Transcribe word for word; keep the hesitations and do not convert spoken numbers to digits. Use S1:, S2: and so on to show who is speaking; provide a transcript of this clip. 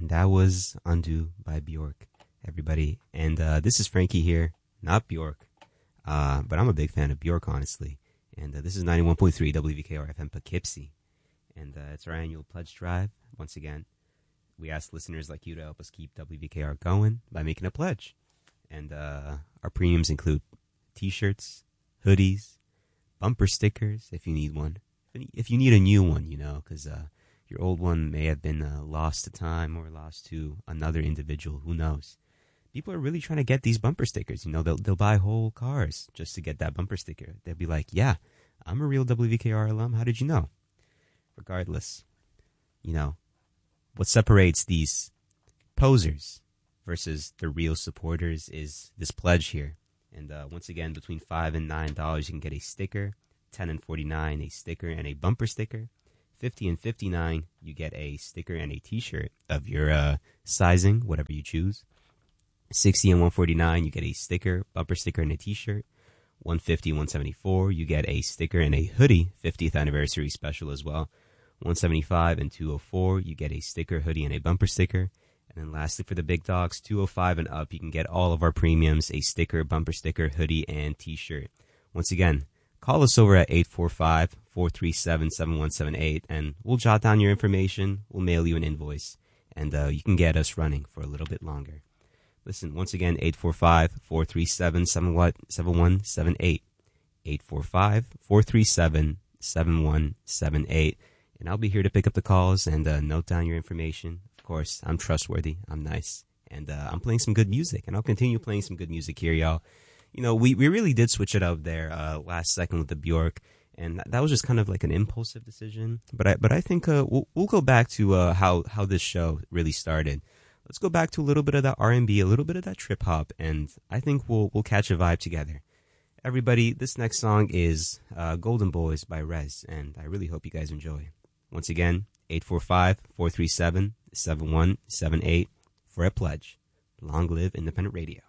S1: And that was Undo by Bjork, everybody. And uh, this is Frankie here, not Bjork. Uh, but I'm a big fan of Bjork, honestly. And uh, this is ninety-one point three W V K R F M Poughkeepsie. And uh, it's our annual pledge drive. Once again, we ask listeners like you to help us keep W V K R going by making a pledge. And uh, our premiums include T-shirts, hoodies, bumper stickers, if you need one. If you need a new one, you know, because uh, your old one may have been uh, lost to time or lost to another individual. Who knows? People are really trying to get these bumper stickers. You know, they'll they'll buy whole cars just to get that bumper sticker. They'll be like, yeah, I'm a real W V K R alum. How did you know? Regardless, you know, what separates these posers versus the real supporters is this pledge here. And uh, once again, between five and nine dollars, you can get a sticker. Ten and forty nine, a sticker and a bumper sticker. Fifty and fifty nine, you get a sticker and a T-shirt of your uh, sizing, whatever you choose. Sixty and one forty nine, you get a sticker, bumper sticker, and a T-shirt. One fifty, one seventy four, you get a sticker and a hoodie, fiftieth anniversary special as well. One seventy five and two oh four, you get a sticker, hoodie, and a bumper sticker. And then lastly, for the big dogs, two oh five and up, you can get all of our premiums, a sticker, bumper sticker, hoodie, and T-shirt. Once again, call us over at eight four five, four three seven, seven one seven eight, and we'll jot down your information. We'll mail you an invoice, and uh, you can get us running for a little bit longer. Listen, once again, eight four five, four three seven, seven one seven eight. eight four five, four three seven, seven one seven eight. And I'll be here to pick up the calls and uh, note down your information. Of course, I'm trustworthy. I'm nice. And uh, I'm playing some good music, and I'll continue playing some good music here, y'all. You know, we, we really did switch it up there uh, last second with the Bjork, and that, that was just kind of like an impulsive decision. But I but I think uh, we'll, we'll go back to uh, how, how this show really started. Let's go back to a little bit of that R and B, a little bit of that trip hop, and I think we'll we'll catch a vibe together. Everybody, this next song is uh, Golden Boys by Rez, and I really hope you guys enjoy. Once again, eight four five, four three seven, seven one seven eight for a pledge. Long live independent radio.